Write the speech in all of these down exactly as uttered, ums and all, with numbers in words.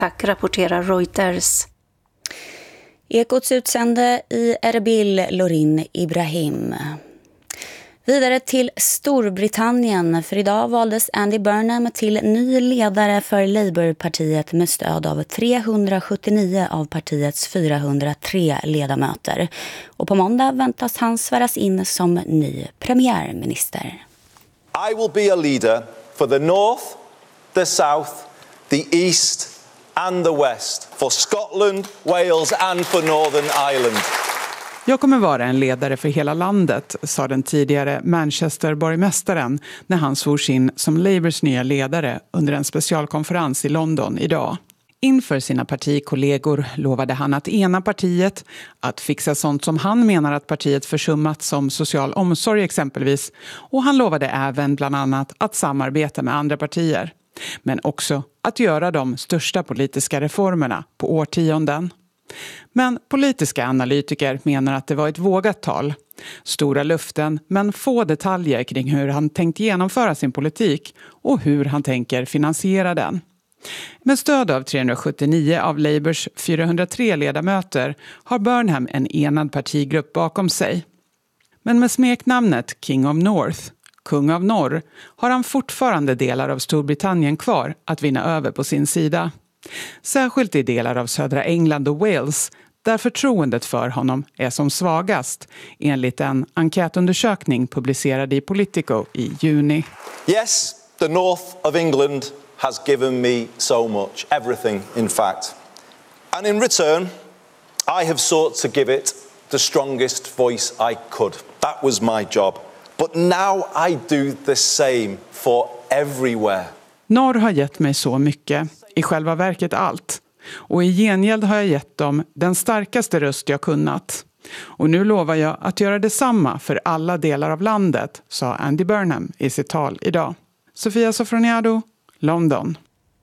Tack, rapporterar Reuters. Ekots utsände i Erbil, Lorin Ibrahim. Vidare till Storbritannien, för idag valdes Andy Burnham till ny ledare för Labourpartiet med stöd av trehundrasjuttionio av partiets fyrahundratre ledamöter. Och på måndag väntas han sväras in som ny premiärminister. I will be a leader for the North, the South, the East and the West, for Scotland, Wales and for Northern Ireland. Jag kommer vara en ledare för hela landet, sa den tidigare Manchester-borgmästaren när han svors in som Labours nya ledare under en specialkonferens i London idag. Inför sina partikollegor lovade han att ena partiet, att fixa sånt som han menar att partiet försummat som social omsorg exempelvis, och han lovade även bland annat att samarbeta med andra partier. Men också att göra de största politiska reformerna på årtionden. Men politiska analytiker menar att det var ett vågat tal. Stora luften men få detaljer kring hur han tänkt genomföra sin politik och hur han tänker finansiera den. Med stöd av trehundrasjuttionio av Labours fyrahundratre ledamöter har Burnham en enad partigrupp bakom sig. Men med smeknamnet King of North, kung av norr, har han fortfarande delar av Storbritannien kvar att vinna över på sin sida. Särskilt i delar av södra England och Wales, där förtroendet för honom är som svagast, enligt en enkätundersökning publicerad i Politico i juni. Yes, the North of England has given me so much, everything in fact. And in return, I have sought to give it the strongest voice I could. That was my job. But now I do the same for everywhere. Norr har gett mig så mycket, i själva verket allt. Och i gengäld har jag gett dem den starkaste röst jag kunnat. Och nu lovar jag att göra detsamma för alla delar av landet, sa Andy Burnham i sitt tal idag. Sofia Sofroniado, London.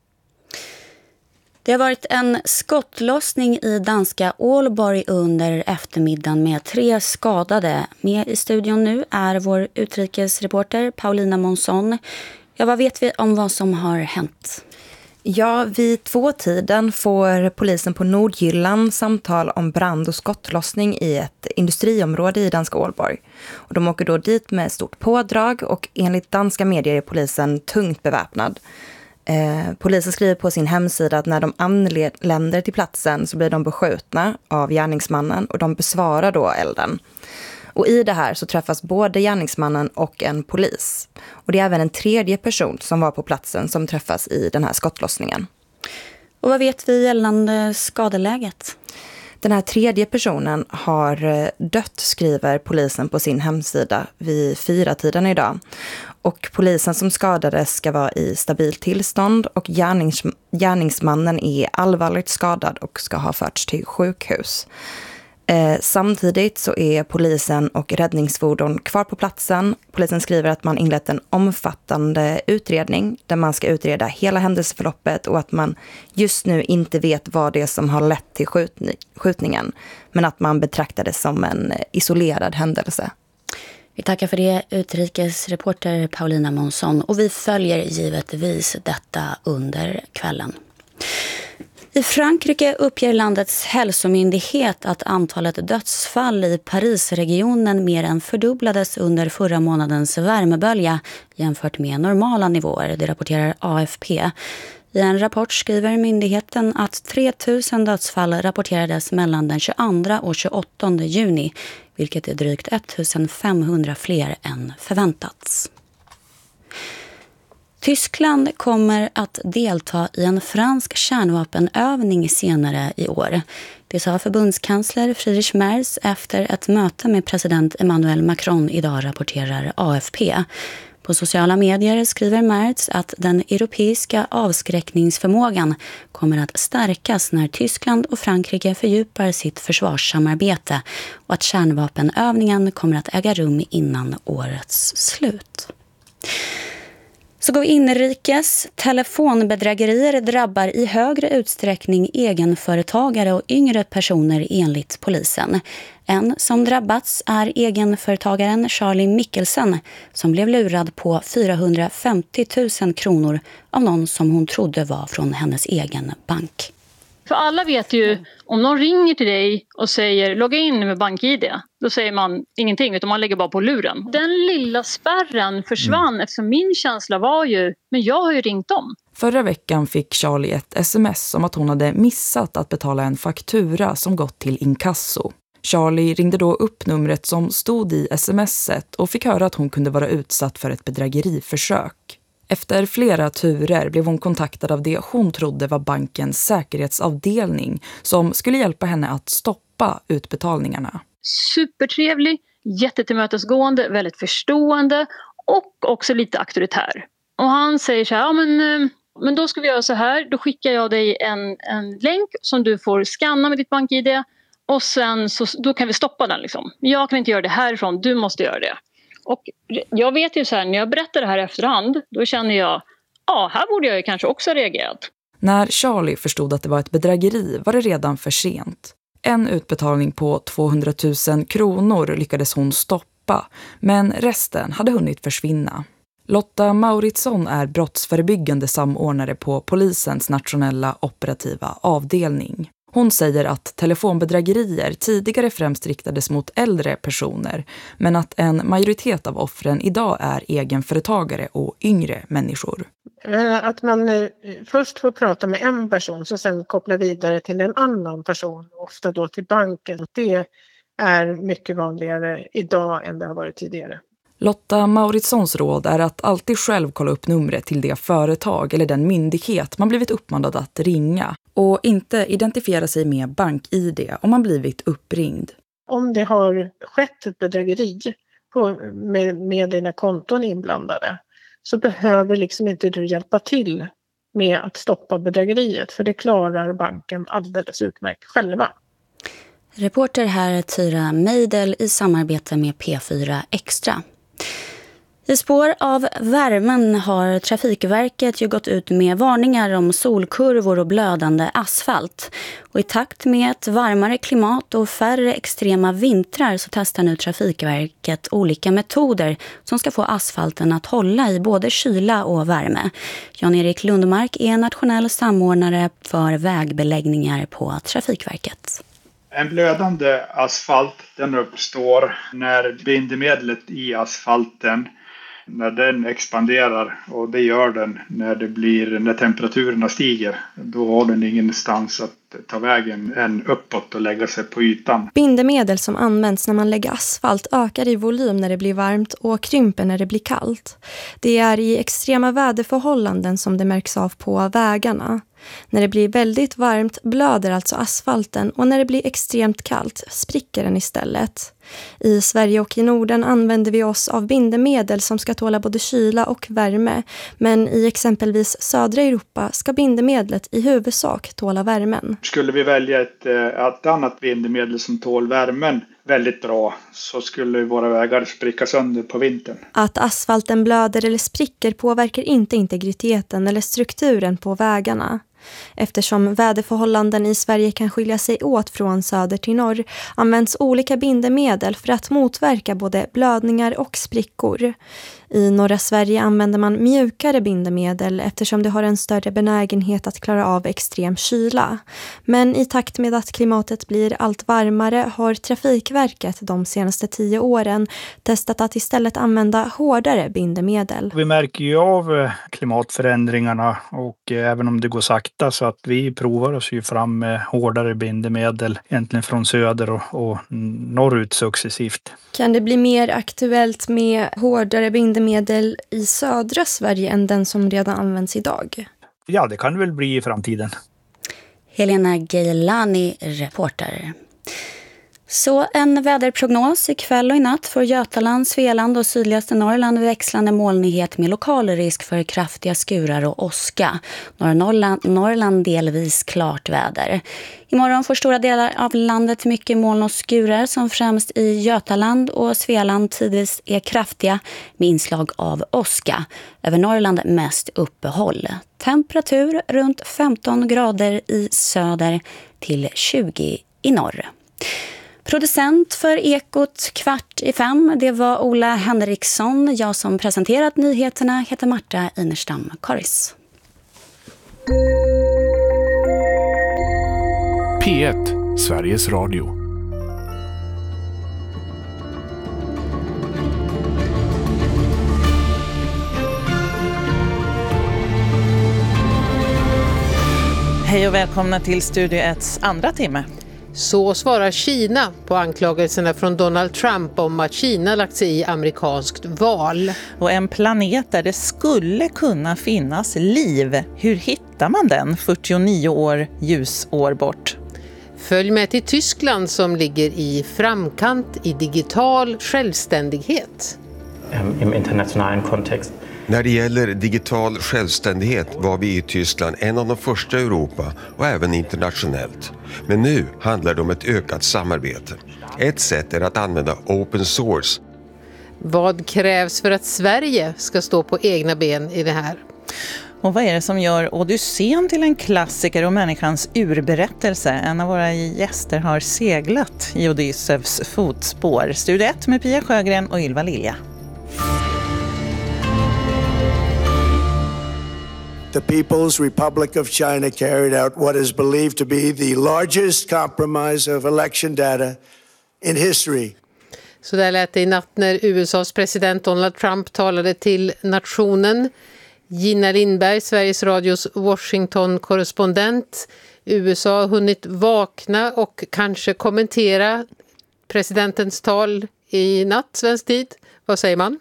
Det har varit en skottlossning i danska Ålborg under eftermiddagen med tre skadade. Med i studion nu är vår utrikesreporter Paulina Månsson. Ja, vad vet vi om vad som har hänt? Ja, vid tvåtiden får polisen på Nordjylland samtal om brand och skottlossning i ett industriområde i danska Ålborg. Och de åker då dit med stort pådrag och enligt danska medier är polisen tungt beväpnad. Eh, polisen skriver på sin hemsida att när de anländer till platsen så blir de beskjutna av gärningsmannen och de besvarar då elden. Och i det här så träffas både gärningsmannen och en polis. Och det är även en tredje person som var på platsen som träffas i den här skottlossningen. Och vad vet vi gällande skadeläget? Den här tredje personen har dött, skriver polisen på sin hemsida vid fyra tiden idag. Och polisen som skadades ska vara i stabilt tillstånd och gärnings, gärningsmannen är allvarligt skadad och ska ha förts till sjukhus. Eh, samtidigt så är polisen och räddningsfordon kvar på platsen. Polisen skriver att man inlett en omfattande utredning där man ska utreda hela händelseförloppet och att man just nu inte vet vad det är som har lett till skjutning, skjutningen, men att man betraktar det som en isolerad händelse. Vi tackar för det, utrikesreporter Paulina Månsson, och vi följer givetvis detta under kvällen. I Frankrike uppger landets hälsomyndighet att antalet dödsfall i Parisregionen mer än fördubblades under förra månadens värmebölja jämfört med normala nivåer, det rapporterar A F P. I en rapport skriver myndigheten att tre tusen dödsfall rapporterades mellan den tjugoandra och tjugoåttonde juni, vilket är drygt femtonhundra fler än förväntats. Tyskland kommer att delta i en fransk kärnvapenövning senare i år. Det sa förbundskansler Friedrich Merz efter ett möte med president Emmanuel Macron idag, rapporterar A F P. På sociala medier skriver Merz att den europeiska avskräckningsförmågan kommer att stärkas när Tyskland och Frankrike fördjupar sitt försvarssamarbete och att kärnvapenövningen kommer att äga rum innan årets slut. Så går vi inrikes. Telefonbedrägerier drabbar i högre utsträckning egenföretagare och yngre personer enligt polisen. En som drabbats är egenföretagaren Charlie Mikkelsen som blev lurad på fyrahundrafemtio tusen kronor av någon som hon trodde var från hennes egen bank. För alla vet ju, om någon ringer till dig och säger logga in med BankID, då säger man ingenting utan man lägger bara på luren. Den lilla spärren försvann mm. eftersom min känsla var ju, men jag har ju ringt dem. Förra veckan fick Charlie ett sms om att hon hade missat att betala en faktura som gått till inkasso. Charlie ringde då upp numret som stod i smset och fick höra att hon kunde vara utsatt för ett bedrägeriförsök. Efter flera turer blev hon kontaktad av det hon trodde var bankens säkerhetsavdelning som skulle hjälpa henne att stoppa utbetalningarna. Supertrevlig, jättetillmötesgående, väldigt förstående och också lite auktoritär. Och han säger så här, ja men, men då ska vi göra så här, då skickar jag dig en, en länk som du får scanna med ditt BankID och sen så, då kan vi stoppa den liksom. Jag kan inte göra det härifrån, du måste göra det. Och jag vet ju så här, när jag berättar det här efterhand, då känner jag, ja, här borde jag ju kanske också ha reagerat. När Charlie förstod att det var ett bedrägeri var det redan för sent. En utbetalning på tvåhundratusen kronor lyckades hon stoppa, men resten hade hunnit försvinna. Lotta Mauritsson är brottsförebyggande samordnare på polisens nationella operativa avdelning. Hon säger att telefonbedrägerier tidigare främst riktades mot äldre personer, men att en majoritet av offren idag är egenföretagare och yngre människor. Att man först får prata med en person så sen kopplar vidare till en annan person, ofta då till banken. Det är mycket vanligare idag än det har varit tidigare. Lotta Mauritssons råd är att alltid själv kolla upp numret till det företag eller den myndighet man blivit uppmanad att ringa och inte identifiera sig med BankID om man blivit uppringd. Om det har skett ett bedrägeri på, med, med dina konton inblandade så behöver liksom inte du hjälpa till med att stoppa bedrägeriet, för det klarar banken alldeles utmärkt själva. Reporter här Tyra Meidel i samarbete med P fyra Extra. I spår av värmen har Trafikverket ju gått ut med varningar om solkurvor och blödande asfalt. Och i takt med ett varmare klimat och färre extrema vintrar så testar nu Trafikverket olika metoder som ska få asfalten att hålla i både kyla och värme. Jan-Erik Lundmark är nationell samordnare för vägbeläggningar på Trafikverket. En blödande asfalt den uppstår när bindemedlet i asfalten, när den expanderar, och det gör den när det blir när temperaturerna stiger. Då har den ingenstans att ta vägen än uppåt och lägga sig på ytan. Bindemedel som används när man lägger asfalt ökar i volym när det blir varmt och krymper när det blir kallt. Det är i extrema väderförhållanden som det märks av på vägarna. När det blir väldigt varmt blöder alltså asfalten och när det blir extremt kallt spricker den istället. I Sverige och i Norden använder vi oss av bindemedel som ska tåla både kyla och värme. Men i exempelvis södra Europa ska bindemedlet i huvudsak tåla värmen. Skulle vi välja ett, ett annat bindemedel som tål värmen väldigt bra så skulle våra vägar spricka sönder på vintern. Att asfalten blöder eller spricker påverkar inte integriteten eller strukturen på vägarna. Eftersom väderförhållanden i Sverige kan skilja sig åt från söder till norr används olika bindemedel för att motverka både blödningar och sprickor. I norra Sverige använder man mjukare bindemedel eftersom det har en större benägenhet att klara av extrem kyla. Men i takt med att klimatet blir allt varmare har Trafikverket de senaste tio åren testat att istället använda hårdare bindemedel. Vi märker ju av klimatförändringarna och även om det går sakta så att vi provar oss ju fram med hårdare bindemedel egentligen från söder och, och norrut successivt. Kan det bli mer aktuellt med hårdare bindemedel i södra Sverige än den som redan används idag? Ja, det kan det väl bli i framtiden. Helena Geilani, reporter. Så en väderprognos ikväll och i natt för Götaland, Svealand och sydligaste Norrland växlande molnighet med lokal risk för kraftiga skurar och åska. Norra Norrland, Norrland delvis klart väder. Imorgon får stora delar av landet mycket moln och skurar som främst i Götaland och Svealand tidvis är kraftiga med inslag av åska. Över Norrland mest uppehåll. Temperatur runt femton grader i söder till tjugo i norr. Producent för Ekot kvart i fem, det var Ola Henriksson. Jag som presenterat nyheterna heter Marta Inerstam Karis. P ett, Sveriges Radio. Hej och välkomna till Studio etts andra timme. Så svarar Kina på anklagelserna från Donald Trump om att Kina lagt sig i amerikanskt val. Och en planet där det skulle kunna finnas liv. Hur hittar man den fyrtionio år ljusår bort? Följ med till Tyskland som ligger i framkant i digital självständighet. Im internationalen kontext. När det gäller digital självständighet var vi i Tyskland en av de första i Europa och även internationellt. Men nu handlar det om ett ökat samarbete. Ett sätt är att använda open source. Vad krävs för att Sverige ska stå på egna ben i det här? Och vad är det som gör Odysseen till en klassiker och människans urberättelse? En av våra gäster har seglat i Odysseus fotspår. Studio ett med Pia Sjögren och Ylva Lilja. The People's Republic of China carried out what is believed to be the largest compromise of election data in history. Så där lät det i natt när U S A:s president Donald Trump talade till nationen. Gina Lindberg, Sveriges Radios Washington-korrespondent. U S A har hunnit vakna och kanske kommentera presidentens tal i natt, svensk tid. Vad säger man?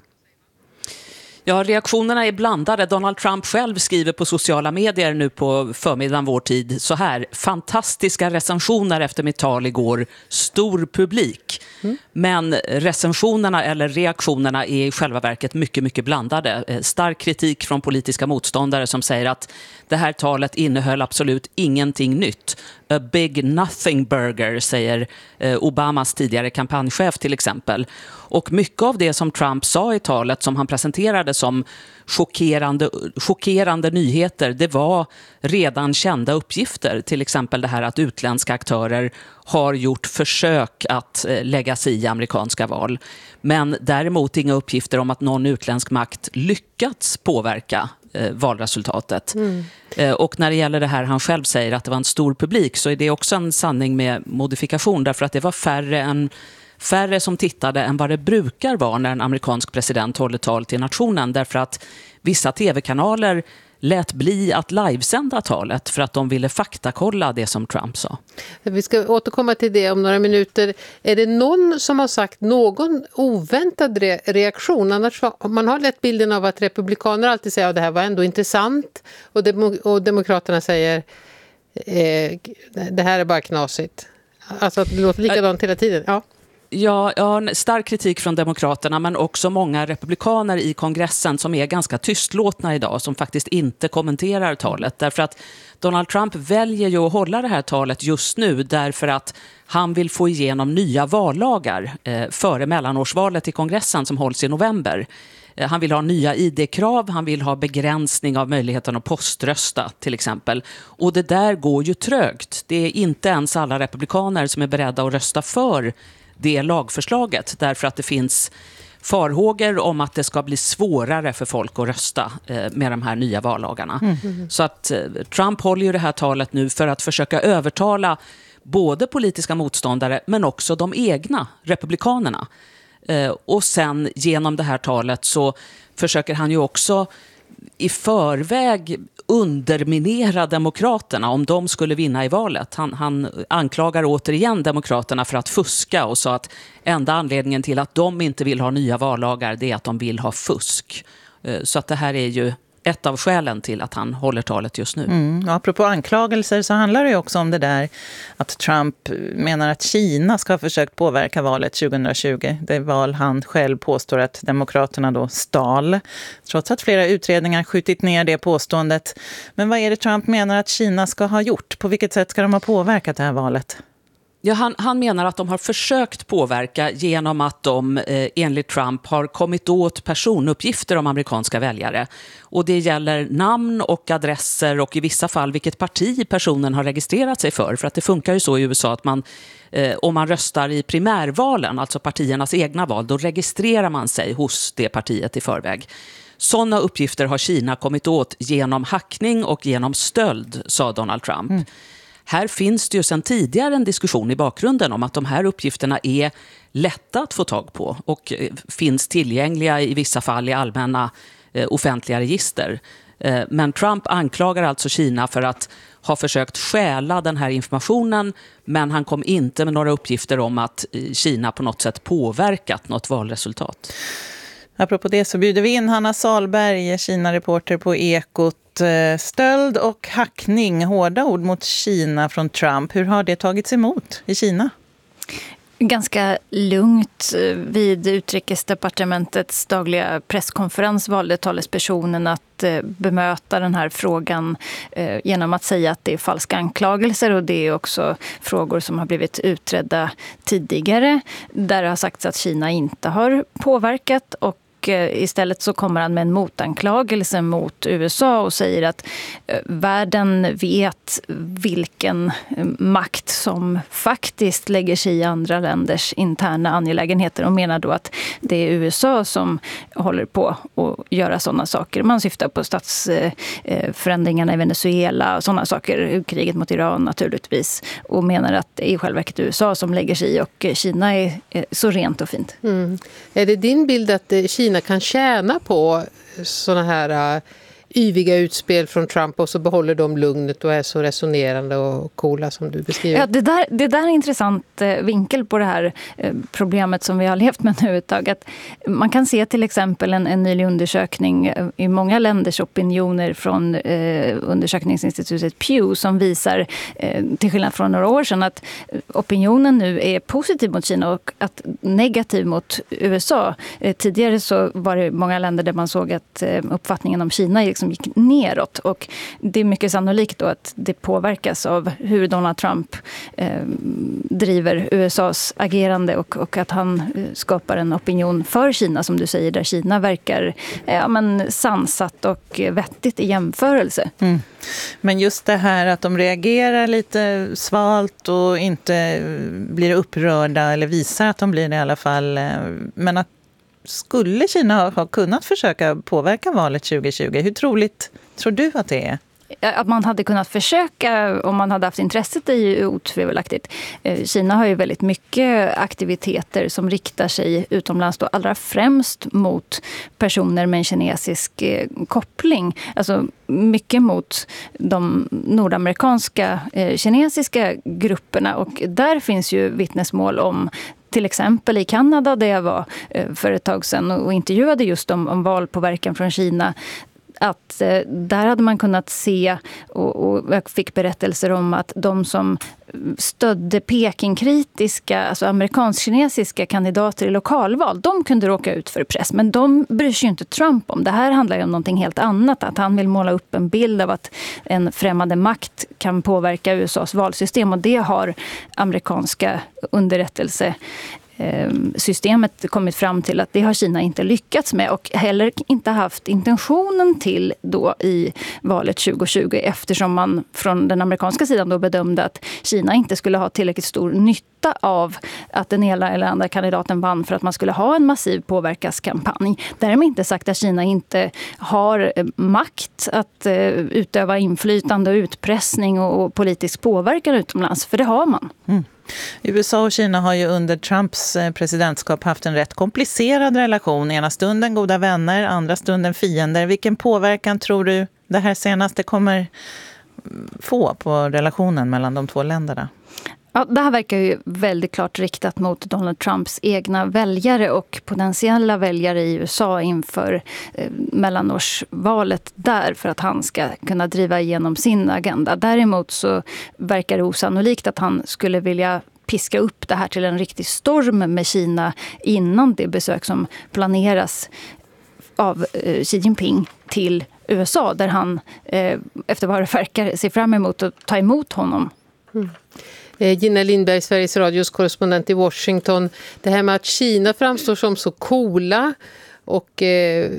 Ja, reaktionerna är blandade. Donald Trump själv skriver på sociala medier nu på förmiddagen vår tid så här: fantastiska recensioner efter mitt tal igår, stor publik. Mm. Men recensionerna eller reaktionerna är i själva verket mycket, mycket blandade. Stark kritik från politiska motståndare som säger att det här talet innehöll absolut ingenting nytt. A big nothing burger, säger Obamas tidigare kampanjchef till exempel. Och mycket av det som Trump sa i talet som han presenterade som chockerande, chockerande nyheter, det var redan kända uppgifter. Till exempel det här att utländska aktörer har gjort försök att lägga sig i amerikanska val. Men däremot inga uppgifter om att någon utländsk makt lyckats påverka eh, valresultatet. Mm. Eh, och när det gäller det här han själv säger att det var en stor publik, så är det också en sanning med modifikation, därför att det var färre än Färre som tittade än vad det brukar vara när en amerikansk president håller tal till nationen, därför att vissa tv-kanaler lät bli att livesända talet för att de ville faktakolla det som Trump sa. Vi ska återkomma till det om några minuter. Är det någon som har sagt någon oväntad re- reaktion? Annars man har lätt bilden av att republikaner alltid säger att ja, det här var ändå intressant, och, dem- och demokraterna säger eh, det här är bara knasigt. Alltså att det låter likadant hela tiden. Ja. Ja, ja, stark kritik från demokraterna, men också många republikaner i kongressen som är ganska tystlåtna idag, som faktiskt inte kommenterar talet. Därför att Donald Trump väljer ju att hålla det här talet just nu därför att han vill få igenom nya vallagar eh, före mellanårsvalet i kongressen som hålls i november. Eh, han vill ha nya I D-krav, han vill ha begränsning av möjligheten att poströsta till exempel. Och det där går ju trögt. Det är inte ens alla republikaner som är beredda att rösta för det lagförslaget, därför att det finns farhågor om att det ska bli svårare för folk att rösta eh, med de här nya vallagarna. Mm. Så att eh, Trump håller ju det här talet nu för att försöka övertala både politiska motståndare men också de egna republikanerna. Eh, och sen genom det här talet så försöker han ju också i förväg underminera demokraterna om de skulle vinna i valet. Han, han anklagar återigen demokraterna för att fuska och sa att enda anledningen till att de inte vill ha nya vallagar det är att de vill ha fusk. Så att det här är ju ett av skälen till att han håller talet just nu. Mm. Och apropå anklagelser så handlar det ju också om det där att Trump menar att Kina ska ha försökt påverka valet tjugohundratjugo. Det val han själv påstår att demokraterna då stal. Trots att flera utredningar skjutit ner det påståendet. Men vad är det Trump menar att Kina ska ha gjort? På vilket sätt ska de ha påverkat det här valet? Ja, han, han menar att de har försökt påverka genom att de eh, enligt Trump har kommit åt personuppgifter om amerikanska väljare. Och det gäller namn och adresser och i vissa fall vilket parti personen har registrerat sig för. För att det funkar ju så i U S A att man, eh, om man röstar i primärvalen, alltså partiernas egna val, då registrerar man sig hos det partiet i förväg. Sådana uppgifter har Kina kommit åt genom hackning och genom stöld, sa Donald Trump. Mm. Här finns det ju sedan tidigare en diskussion i bakgrunden om att de här uppgifterna är lätta att få tag på och finns tillgängliga i vissa fall i allmänna eh, offentliga register. Eh, men Trump anklagar alltså Kina för att ha försökt stjäla den här informationen, men han kom inte med några uppgifter om att Kina på något sätt påverkat något valresultat. Apropå det så bjuder vi in Hanna Salberg, Kina-reporter på Ekot. Stöld och hackning, hårda ord mot Kina från Trump. Hur har det tagits emot i Kina? Ganska lugnt. Vid Utrikesdepartementets dagliga presskonferens valde talespersonen att bemöta den här frågan genom att säga att det är falska anklagelser, och det är också frågor som har blivit utredda tidigare där det har sagts att Kina inte har påverkat, och istället så kommer han med en motanklagelse mot U S A och säger att världen vet vilken makt som faktiskt lägger sig i andra länders interna angelägenheter, och menar då att det är U S A som håller på att göra sådana saker. Man syftar på statsförändringarna i Venezuela och sådana saker, kriget mot Iran naturligtvis, och menar att det är i själva verket U S A som lägger sig i, och Kina är så rent och fint. Mm. Är det din bild att Kina kan tjäna på såna här uh, yviga utspel från Trump, och så behåller de lugnet och är så resonerande och coola som du beskriver? Ja, det där, det där är en intressant eh, vinkel på det här eh, problemet som vi har levt med nu ett tag. Att man kan se till exempel en, en nylig undersökning eh, i många länders opinioner från eh, undersökningsinstitutet Pew som visar, eh, till skillnad från några år sedan, att opinionen nu är positiv mot Kina och att negativ mot U S A. Eh, tidigare så var det många länder där man såg att eh, uppfattningen om Kina liksom gick neråt, och det är mycket sannolikt då att det påverkas av hur Donald Trump eh, driver U S A:s agerande, och, och att han eh, skapar en opinion för Kina, som du säger, där Kina verkar eh, ja, men sansat och vettigt i jämförelse. Mm. Men just det här att de reagerar lite svalt och inte blir upprörda, eller visar att de blir det i alla fall, men att skulle Kina ha kunnat försöka påverka valet tjugohundratjugo? Hur troligt tror du att det är? Att man hade kunnat försöka om man hade haft intresset är ju otvivelaktigt. Kina har ju väldigt mycket aktiviteter som riktar sig utomlands, då allra främst mot personer med en kinesisk koppling. Alltså mycket mot de nordamerikanska kinesiska grupperna, och där finns ju vittnesmål om, till exempel i Kanada där jag var för ett tag sedan och intervjuade just om, om valpåverkan från Kina, att eh, där hade man kunnat se, och, och jag fick berättelser om att de som stödde Peking-kritiska, alltså amerikansk-kinesiska kandidater i lokalval, de kunde råka ut för press. Men de bryr sig ju inte Trump om. Det här handlar ju om någonting helt annat. Att han vill måla upp en bild av att en främmande makt kan påverka U S A:s valsystem, och det har amerikanska underrättelse systemet kommit fram till att det har Kina inte lyckats med, och heller inte haft intentionen till då i valet tjugohundratjugo, eftersom man från den amerikanska sidan då bedömde att Kina inte skulle ha tillräckligt stor nytta av att den ena eller andra kandidaten vann för att man skulle ha en massiv påverkanskampanj. Därmed inte sagt att Kina inte har makt att utöva inflytande och utpressning och politisk påverkan utomlands, för det har man. Mm. U S A och Kina har ju under Trumps presidentskap haft en rätt komplicerad relation. Ena stunden goda vänner, andra stunden fiender. Vilken påverkan tror du det här senaste kommer få på relationen mellan de två länderna? Ja, det här verkar ju väldigt klart riktat mot Donald Trumps egna väljare och potentiella väljare i U S A inför eh, mellanårsvalet där för att han ska kunna driva igenom sin agenda. Däremot så verkar det osannolikt att han skulle vilja piska upp det här till en riktig storm med Kina innan det besök som planeras av eh, Xi Jinping till U S A där han eh, efter vad det verkar ser fram emot att ta emot honom. Mm. Gina Lindberg, Sveriges Radios korrespondent i Washington. Det här med att Kina framstår som så coola och eh,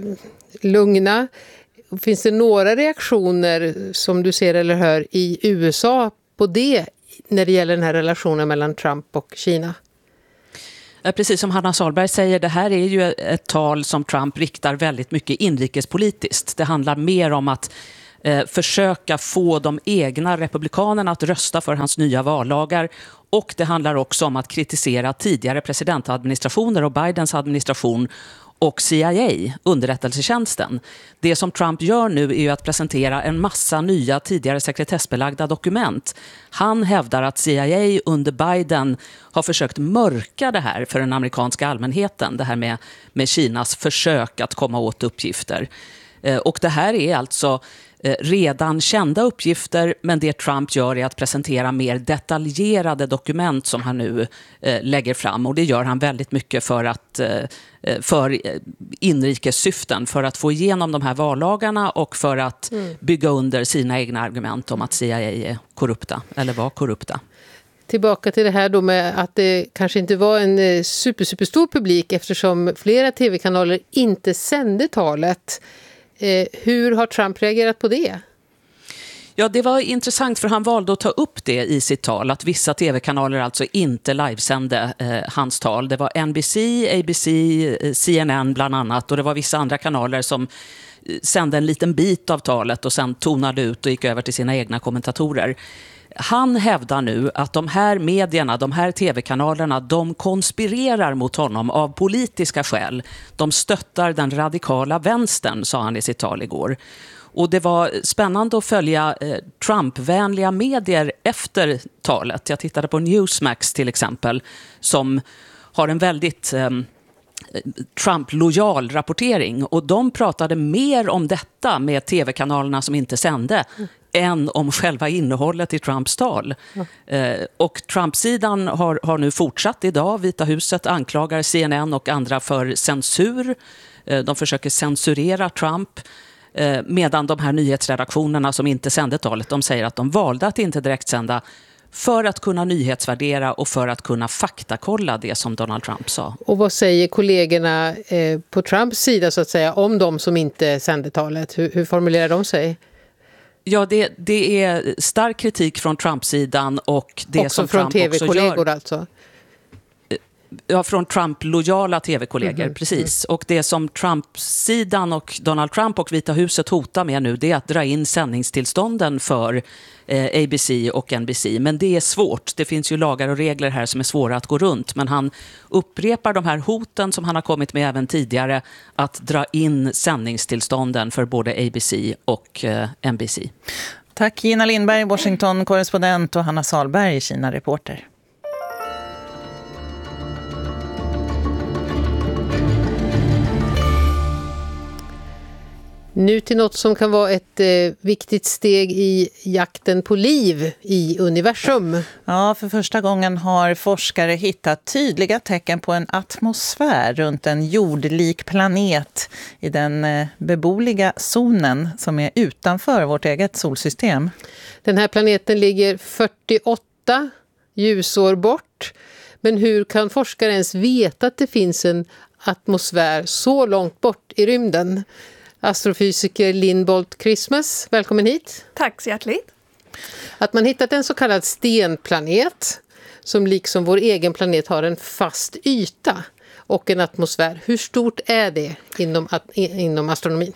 lugna. Finns det några reaktioner som du ser eller hör i U S A på det när det gäller den här relationen mellan Trump och Kina? Precis som Hanna Salberg säger, det här är ju ett tal som Trump riktar väldigt mycket inrikespolitiskt. Det handlar mer om att eh, försöka få de egna republikanerna att rösta för hans nya vallagar. Och det handlar också om att kritisera tidigare presidentadministrationer och Bidens administration och C I A, underrättelsetjänsten. Det som Trump gör nu är ju att presentera en massa nya tidigare sekretessbelagda dokument. Han hävdar att C I A under Biden har försökt mörka det här för den amerikanska allmänheten. Det här med, med Kinas försök att komma åt uppgifter. Eh, och det här är alltså eh, redan kända uppgifter, men det Trump gör är att presentera mer detaljerade dokument som han nu eh, lägger fram. Och det gör han väldigt mycket för att eh, för inrikessyften, för att få igenom de här vallagarna och för att mm. bygga under sina egna argument om att C I A är korrupta eller var korrupta. Tillbaka till det här då med att det kanske inte var en super, superstor publik eftersom flera tv-kanaler inte sände talet. Eh, hur har Trump reagerat på det? Ja, det var intressant för han valde att ta upp det i sitt tal, att vissa tv-kanaler alltså inte livesände eh, hans tal. Det var N B C, A B C, C N N bland annat, och det var vissa andra kanaler som sände en liten bit av talet och sen tonade ut och gick över till sina egna kommentatorer. Han hävdar nu att de här medierna, de här tv-kanalerna, de konspirerar mot honom av politiska skäl. De stöttar den radikala vänstern, sa han i sitt tal igår. Och det var spännande att följa eh, Trump-vänliga medier efter talet. Jag tittade på Newsmax till exempel, som har en väldigt eh, Trump-lojal rapportering. Och de pratade mer om detta med tv-kanalerna som inte sände mm. än om själva innehållet i Trumps tal. Mm. Eh, och Trump-sidan har, har nu fortsatt idag. Vita huset anklagar C N N och andra för censur. Eh, de försöker censurera Trump. Medan de här nyhetsredaktionerna som inte sände talet, de säger att de valde att inte direkt sända för att kunna nyhetsvärdera och för att kunna faktakolla det som Donald Trump sa. Och vad säger kollegorna eh, på Trumps sida så att säga om de som inte sände talet? Hur, hur formulerar de sig? Ja, det, det är stark kritik från Trump-sidan och det också som från Trump tv-kollegor också gör. Alltså? Ja, från Trump-lojala tv-kollegor, Mm-hmm. precis. Och det som Trump-sidan och Donald Trump och Vita huset hotar med nu, det är att dra in sändningstillstånden för eh, A B C och N B C. Men det är svårt. Det finns ju lagar och regler här som är svåra att gå runt. Men han upprepar de här hoten som han har kommit med även tidigare, att dra in sändningstillstånden för både A B C och eh, N B C. Tack Gina Lindberg, Washington-korrespondent, och Hanna Salberg, Kina-reporter. Nu till något som kan vara ett eh, viktigt steg i jakten på liv i universum. Ja, för första gången har forskare hittat tydliga tecken på en atmosfär runt en jordlik planet i den eh, beboliga zonen som är utanför vårt eget solsystem. Den här planeten ligger fyrtioåtta ljusår bort. Men hur kan forskare ens veta att det finns en atmosfär så långt bort i rymden? Astrofysiker Lynn Bolt Christmas, välkommen hit. Tack så hjärtligt. Att man hittat en så kallad stenplanet som liksom vår egen planet har en fast yta och en atmosfär. Hur stort är det inom, inom astronomin?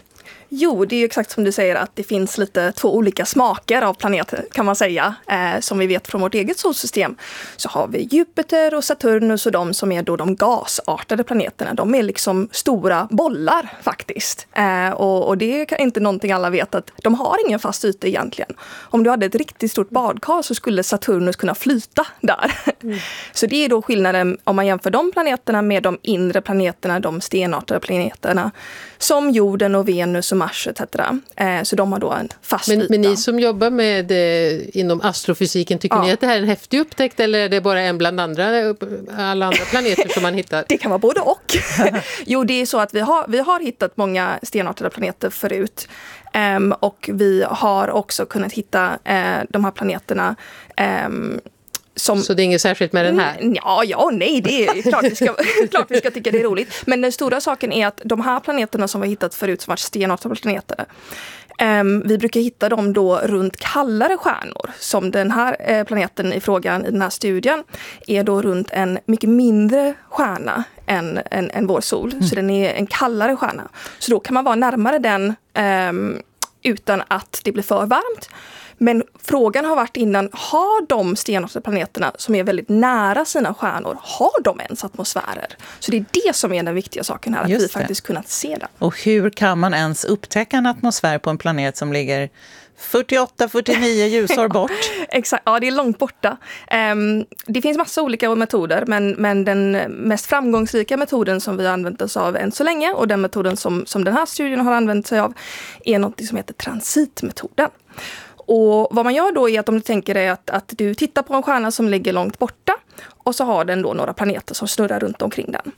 Jo, det är ju exakt som du säger att det finns lite två olika smaker av planeter kan man säga. Eh, som vi vet från vårt eget solsystem så har vi Jupiter och Saturnus och de som är då de gasartade planeterna. De är liksom stora bollar faktiskt. Eh, och, och det är inte någonting alla vet att de har ingen fast yta egentligen. Om du hade ett riktigt stort badkar så skulle Saturnus kunna flyta där. Mm. Så det är då skillnaden om man jämför de planeterna med de inre planeterna, de stenartade planeterna som jorden och Venus och Mars et cetera. Eh, så de har då en fast men, yta. Men ni som jobbar med eh, inom astrofysiken, tycker ja. ni att det här är en häftig upptäckt eller är det bara en bland andra, alla andra planeter som man hittar? Det kan vara både och. Jo, det är så att vi har, vi har hittat många stenartade planeter förut. Um, och vi har också kunnat hitta uh, de här planeterna um, som... Så det är inget särskilt med den här? Ja, ja, nej, det är klart vi, ska, klart vi ska tycka det är roligt. Men den stora saken är att de här planeterna som vi har hittat förut som varit stenartade planeter, um, vi brukar hitta dem då runt kallare stjärnor. Som den här uh, planeten i frågan i den här studien är då runt en mycket mindre stjärna än, än, än vår sol. Mm. Så den är en kallare stjärna. Så då kan man vara närmare den um, utan att det blir för varmt. Men frågan har varit innan, har de stenartade planeterna som är väldigt nära sina stjärnor, har de ens atmosfärer? Så det är det som är den viktiga saken här, att Just vi det. faktiskt kunnat se det. Och hur kan man ens upptäcka en atmosfär på en planet som ligger fyrtioåtta fyrtionio ljusår bort? Exakt, ja, det är långt borta. Um, det finns massa olika metoder, men, men den mest framgångsrika metoden som vi har använt oss av än så länge, och den metoden som, som den här studien har använt sig av, är något som heter transitmetoden. Och vad man gör då är att om du tänker dig att, att du tittar på en stjärna som ligger långt borta och så har den då några planeter som snurrar runt omkring den.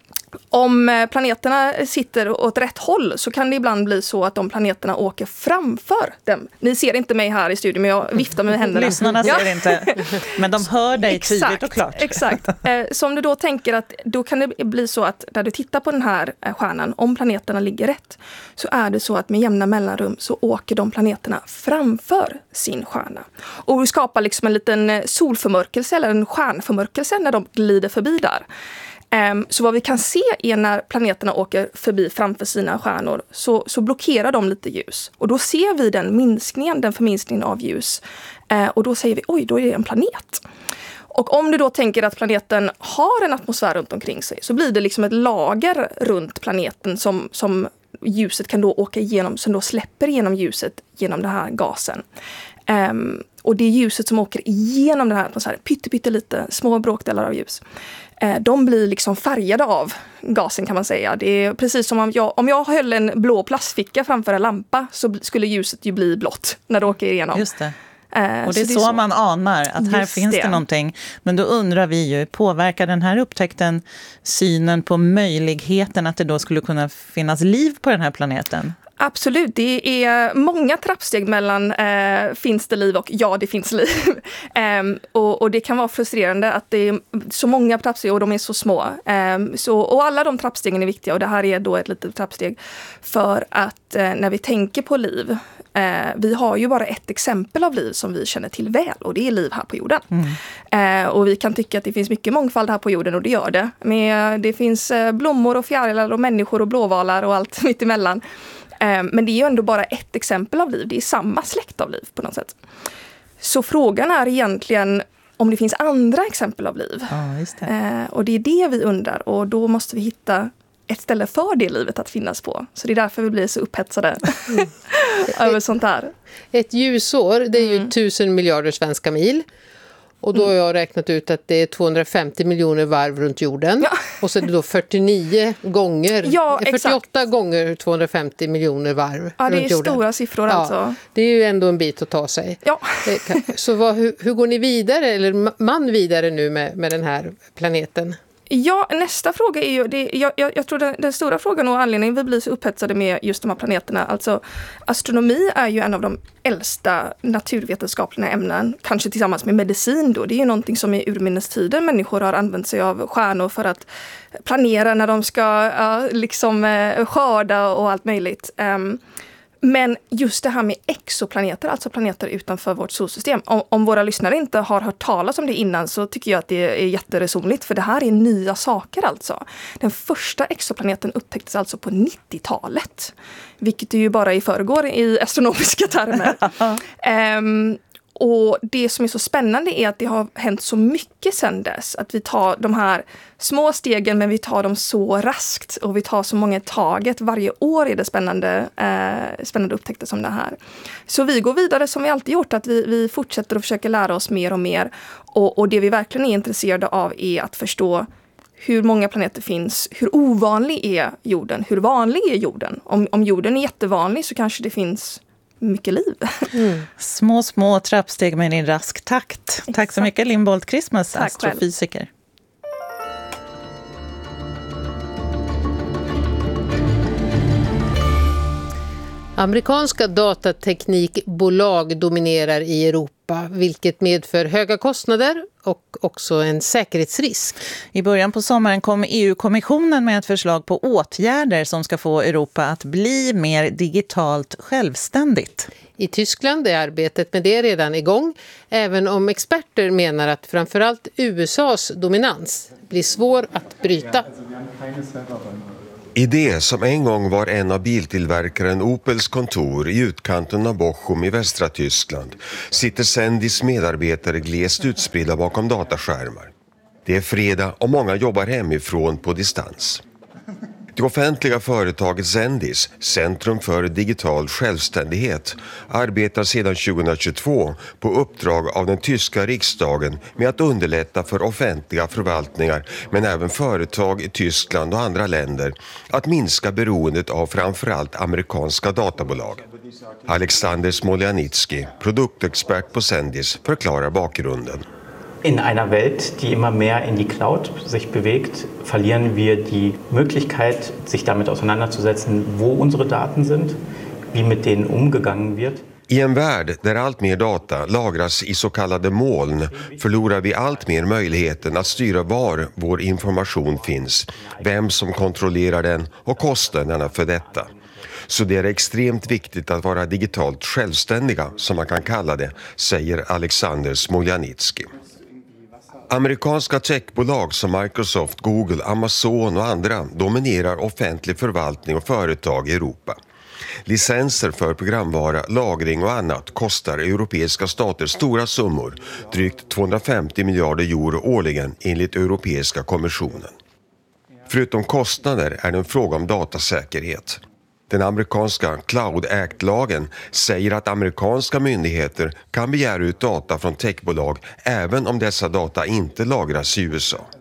Om planeterna sitter åt rätt håll så kan det ibland bli så att de planeterna åker framför dem. Ni ser inte mig här i studion, men jag viftar med händerna. Lyssnarna ja. ser inte, men de hör dig exakt, tydligt och klart. Exakt. Så om du då tänker att då kan det bli så att när du tittar på den här stjärnan, om planeterna ligger rätt, så är det så att med jämna mellanrum så åker de planeterna framför sin stjärna. Och du skapar liksom en liten solförmörkelse eller en stjärnförmörkelse när de glider förbi där. Så vad vi kan se är när planeterna åker förbi framför sina stjärnor så, så blockerar de lite ljus. Och då ser vi den minskningen, den förminskningen av ljus. Och då säger vi, oj, då är det en planet. Och om du då tänker att planeten har en atmosfär runt omkring sig så blir det liksom ett lager runt planeten som, som ljuset kan då åka igenom, som då släpper igenom ljuset genom den här gasen. Um, och det ljuset som åker igenom den här atmosfären, pytte, pytte lite, små bråkdelar av ljus, uh, de blir liksom färgade av gasen kan man säga. Det är precis som om jag, om jag höll en blå plastficka framför en lampa så skulle ljuset ju bli blått när det åker igenom. Just det. Uh, och det är så, det är så man anar att här finns det. det någonting. Men då undrar vi ju, påverkar den här upptäckten synen på möjligheten att det då skulle kunna finnas liv på den här planeten? Absolut, det är många trappsteg mellan eh, finns det liv och ja, det finns liv. um, och, och det kan vara frustrerande att det är så många trappsteg och de är så små. Um, så, och alla de trappstegen är viktiga och det här är då ett litet trappsteg för att eh, när vi tänker på liv, eh, vi har ju bara ett exempel av liv som vi känner till väl och det är liv här på jorden. Mm. Eh, och vi kan tycka att det finns mycket mångfald här på jorden och det gör det. Men det finns eh, blommor och fjärilar och människor och blåvalar och allt mitt emellan. Men det är ju ändå bara ett exempel av liv. Det är samma släkt av liv på något sätt. Så frågan är egentligen om det finns andra exempel av liv. Ja, just det. Och det är det vi undrar. Och då måste vi hitta ett ställe för det livet att finnas på. Så det är därför vi blir så upphetsade mm. över sånt här. Ett ljusår, det är ju mm. tusen miljarder svenska mil. Och då har jag räknat ut att det är tvåhundrafemtio miljoner varv runt jorden. Ja. Och så är det då fyrtionio gånger, ja, fyrtioåtta exakt. gånger tvåhundrafemtio miljoner varv ja, runt jorden. Ja, det är stora siffror ja, alltså. Det är ju ändå en bit att ta sig. Ja. Så vad, hur, hur går ni vidare, eller man vidare nu med, med den här planeten? Ja, nästa fråga är ju, det, jag, jag, jag tror den, den stora frågan och anledningen vi blir så upphetsade med just de här planeterna, alltså astronomi är ju en av de äldsta naturvetenskapliga ämnen, kanske tillsammans med medicin då, det är ju någonting som i urminnes tider människor har använt sig av stjärnor för att planera när de ska ja, liksom skörda och allt möjligt. Um, Men just det här med exoplaneter, alltså planeter utanför vårt solsystem. Om, om våra lyssnare inte har hört talas om det innan så tycker jag att det är jätteresonligt. För det här är nya saker alltså. Den första exoplaneten upptäcktes alltså på nittiotalet. Vilket är ju bara i förrgår i astronomiska termer. um, Och det som är så spännande är att det har hänt så mycket sedan dess. Att vi tar de här små stegen men vi tar dem så raskt. Och vi tar så många taget. Varje år är det spännande, eh, spännande upptäckter som det här. Så vi går vidare som vi alltid gjort. Att vi, vi fortsätter att försöka lära oss mer och mer. Och, och det vi verkligen är intresserade av är att förstå hur många planeter finns. Hur ovanlig är jorden? Hur vanlig är jorden? Om, om jorden är jättevanlig så kanske det finns mycket liv. Mm. Små, små trappsteg men i rask takt. Exakt. Tack så mycket Linn Bolt Christmas, astrofysiker. Själv. Amerikanska datateknikbolag dominerar i Europa, vilket medför höga kostnader och också en säkerhetsrisk. I början på sommaren kom E U-kommissionen med ett förslag på åtgärder som ska få Europa att bli mer digitalt självständigt. I Tyskland är arbetet med det redan igång, även om experter menar att framförallt U S A:s dominans blir svår att bryta. I det som en gång var en av biltillverkaren Opels kontor i utkanten av Bochum i västra Tyskland sitter Sendis medarbetare glest utspridda bakom dataskärmar. Det är fredag och många jobbar hemifrån på distans. Det offentliga företaget Sendis, Centrum för digital självständighet, arbetar sedan tjugohundratjugotvå på uppdrag av den tyska riksdagen med att underlätta för offentliga förvaltningar men även företag i Tyskland och andra länder att minska beroendet av framförallt amerikanska databolag. Alexander Smoljanitsky, produktexpert på Sendis, förklarar bakgrunden. In einer Welt, die immer mehr in die Cloud sich bewegt, verlieren wir die Möglichkeit, sich damit auseinanderzusetzen, wo unsere Daten sind, wie mit denen umgegangen wird. I en värld där allt mer data lagras i så kallade moln förlorar vi allt mer möjligheten att styra var vår information finns, vem som kontrollerar den och kostnaderna för detta. Så det är extremt viktigt att vara digitalt självständiga, som man kan kalla det, säger Alexander Smoljanitsky. Amerikanska techbolag som Microsoft, Google, Amazon och andra dominerar offentlig förvaltning och företag i Europa. Licenser för programvara, lagring och annat kostar europeiska stater stora summor, drygt tvåhundrafemtio miljarder euro årligen enligt Europeiska kommissionen. Förutom kostnader är det en fråga om datasäkerhet. Den amerikanska Cloud Act-lagen säger att amerikanska myndigheter kan begära ut data från techbolag även om dessa data inte lagras i U S A.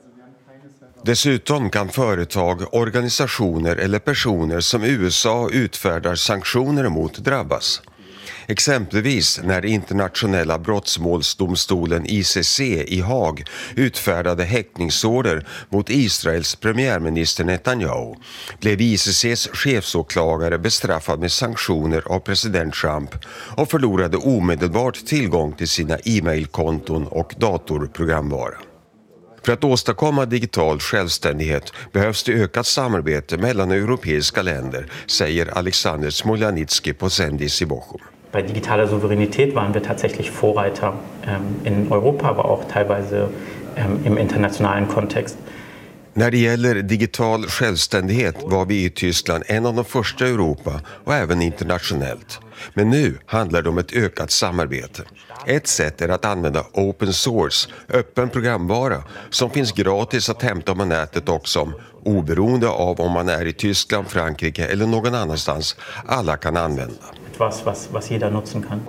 Dessutom kan företag, organisationer eller personer som U S A utfärdar sanktioner mot drabbas. Exempelvis när internationella brottsmålsdomstolen I C C i Haag utfärdade häktningsorder mot Israels premiärminister Netanyahu blev I C C:s chefsåklagare bestraffad med sanktioner av president Trump och förlorade omedelbart tillgång till sina e-mailkonton och datorprogramvara. För att åstadkomma digital självständighet behövs det ökat samarbete mellan europeiska länder, säger Alexander Smoljanitsky på Sendis i Bochum. Bei digitaler Souveränität waren wir tatsächlich Vorreiter ähm, in Europa, aber auch teilweise ähm, im internationalen Kontext. När det gäller digital självständighet var vi i Tyskland en av de första i Europa och även internationellt. Men nu handlar det om ett ökat samarbete. Ett sätt är att använda open source, öppen programvara, som finns gratis att hämta på nätet också, oberoende av om man är i Tyskland, Frankrike eller någon annanstans. Alla kan använda. Was, was, was jeder nutzen kann.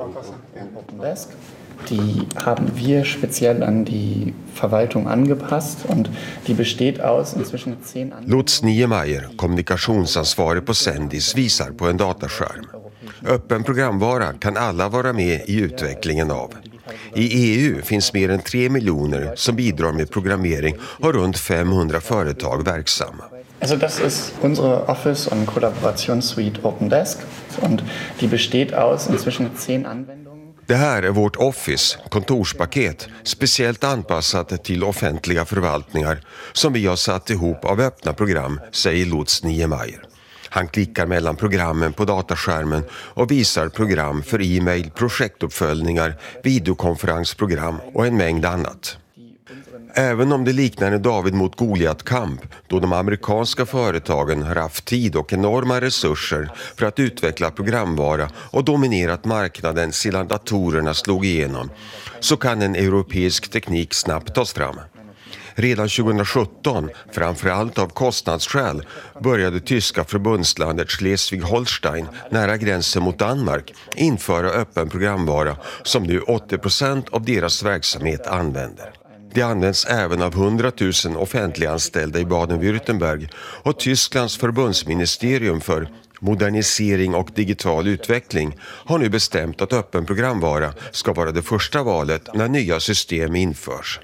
Die haben wir speziell an die Verwaltung angepasst und die besteht aus inzwischen zehn Anwendungen. Lutz Niemeyer, kommunikationsansvarig på Sendis, visar på en dataskärm. Öppen programvara kan alla vara med i utvecklingen av. I E U finns mer än tre miljoner som bidrar med programmering och runt femhundra företag verksamma. Also das ist unsere Office- und Kollaborationssuite OpenDesk und die besteht aus inzwischen zehn Anwendungen. Det här är vårt Office, kontorspaket, speciellt anpassat till offentliga förvaltningar som vi har satt ihop av öppna program, säger Lutz Niemeyer. Han klickar mellan programmen på dataskärmen och visar program för e-mail, projektuppföljningar, videokonferensprogram och en mängd annat. Även om det liknar en David mot Goliat-kamp, då de amerikanska företagen har haft tid och enorma resurser för att utveckla programvara och dominerat marknaden sedan datorerna slog igenom, så kan en europeisk teknik snabbt tas fram. Redan tjugohundrasjutton, framförallt av kostnadsskäl, började tyska förbundslandet Schleswig-Holstein, nära gränsen mot Danmark, införa öppen programvara som nu åttio procent av deras verksamhet använder. Det används även av hundratusen offentliganställda i Baden-Württemberg, och Tysklands förbundsministerium för modernisering och digital utveckling har nu bestämt att öppen programvara ska vara det första valet när nya system införs.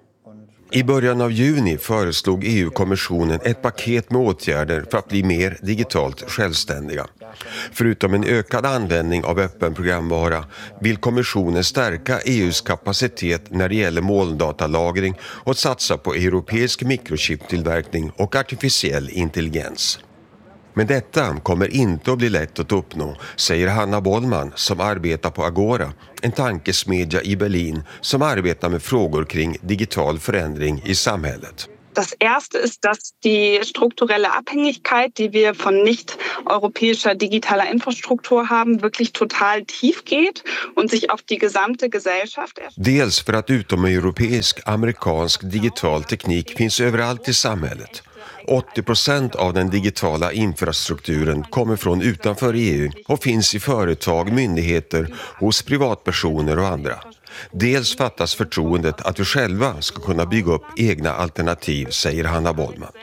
I början av juni föreslog E U-kommissionen ett paket med åtgärder för att bli mer digitalt självständiga. Förutom en ökad användning av öppen programvara vill kommissionen stärka E U:s kapacitet när det gäller molndatalagring och satsa på europeisk mikrochiptillverkning och artificiell intelligens. Men detta kommer inte att bli lätt att uppnå, säger Hanna Bollman som arbetar på Agora, en tankesmedja i Berlin som arbetar med frågor kring digital förändring i samhället. Das erste ist, dass die strukturelle Abhängigkeit, die wir von nicht-europäischer digitaler Infrastruktur haben, wirklich total tief geht und sich auf die gesamte Gesellschaft... Dels för att utomeuropeisk amerikansk digital teknik finns överallt i samhället. åttio procent av den digitala infrastrukturen kommer från utanför E U och finns i företag, myndigheter, hos privatpersoner och andra. Dels fattas förtroendet att vi själva ska kunna bygga upp egna alternativ, säger Hanna Bollman.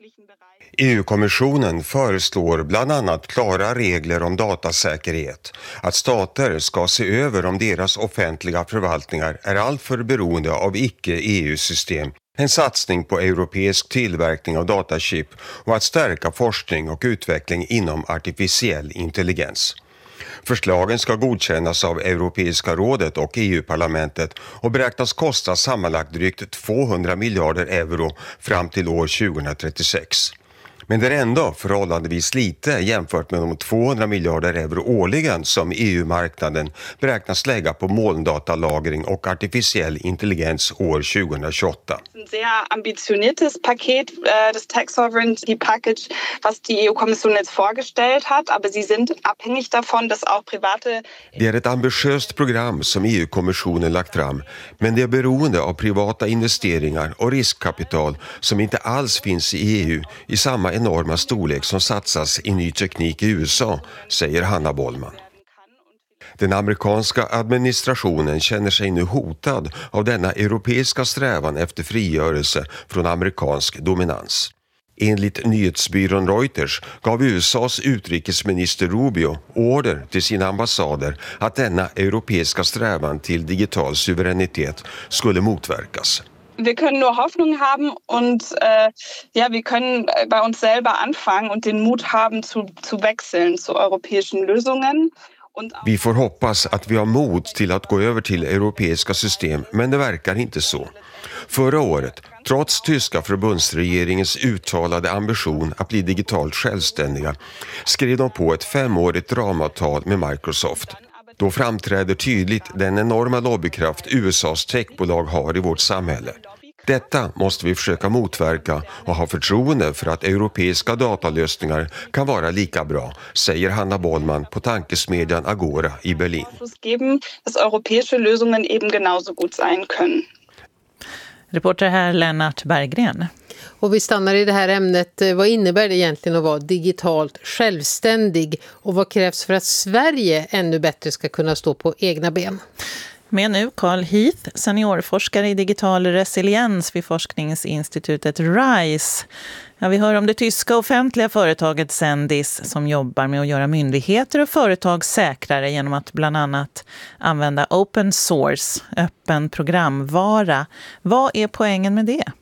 E U-kommissionen föreslår bland annat klara regler om datasäkerhet, att stater ska se över om deras offentliga förvaltningar är alltför beroende av icke-E U-system, en satsning på europeisk tillverkning av datachip och att stärka forskning och utveckling inom artificiell intelligens. Förslagen ska godkännas av Europeiska rådet och E U-parlamentet och beräknas kosta sammanlagt drygt tvåhundra miljarder euro fram till år tjugohundratrettiosex. Men det är ändå förhållandevis lite jämfört med de tvåhundra miljarder euro årligen som E U-marknaden beräknas lägga på molndatalagring och artificiell intelligens år tjugohundratjugoåtta. Ein sehr ambitioniertes Paket des Tech Sovereignty Package, was die E U-Kommission jetzt vorgestellt hat, aber sie sind abhängig davon, dass auch private... Det är ett ambitiöst program som E U-kommissionen lagt fram, men det är beroende av privata investeringar och riskkapital som inte alls finns i E U i samma enorma storlek som satsas i ny teknik i U S A, säger Hanna Bollman. Den amerikanska administrationen känner sig nu hotad av denna europeiska strävan efter frigörelse från amerikansk dominans. Enligt nyhetsbyrån Reuters gav U S A:s utrikesminister Rubio order till sina ambassader att denna europeiska strävan till digital suveränitet skulle motverkas. Wir können nur Hoffnung haben und äh, ja, wir können bei uns selber anfangen und den Mut haben zu, zu wechseln zu europäischen Lösungen. Vi får hoppas att vi har mod till att gå över till europeiska system, men det verkar inte så. Förra året, trots tyska förbundsregeringens uttalade ambition att bli digitalt självständiga, skrev de på ett femårigt ramavtal med Microsoft. Då framträder tydligt den enorma lobbykraft U S A:s techbolag har i vårt samhälle. Detta måste vi försöka motverka och ha förtroende för att europeiska datalösningar kan vara lika bra, säger Hanna Bollman på tankesmedjan Agora i Berlin. Dass europäische Lösungen eben genauso gut sein können. Reporter här Lennart Berggren. Och vi stannar i det här ämnet. Vad innebär det egentligen att vara digitalt självständig? Och vad krävs för att Sverige ännu bättre ska kunna stå på egna ben? Med nu Carl Heath, seniorforskare i digital resiliens vid forskningsinstitutet RISE. Ja, vi hör om det tyska offentliga företaget Sendis som jobbar med att göra myndigheter och företag säkrare genom att bland annat använda open source, öppen programvara. Vad är poängen med det?